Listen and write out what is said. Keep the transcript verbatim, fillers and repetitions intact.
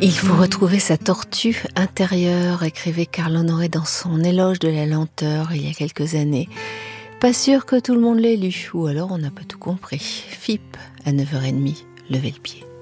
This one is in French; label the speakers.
Speaker 1: Il faut retrouver sa tortue intérieure, écrivait Carl Honoré dans son éloge de la lenteur il y a quelques années. Pas sûr que tout le monde l'ait lu, ou alors on n'a pas tout compris. F I P, à neuf heures trente, levez le pied.